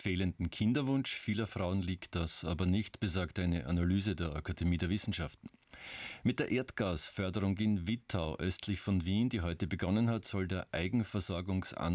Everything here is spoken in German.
fehlenden Kinderwunsch vieler Frauen liegt das aber nicht, besagt eine Analyse der Akademie der Wissenschaften. Mit der Erdgasförderung in Wittau östlich von Wien, die heute begonnen hat, soll der Eigenversorgungsanteil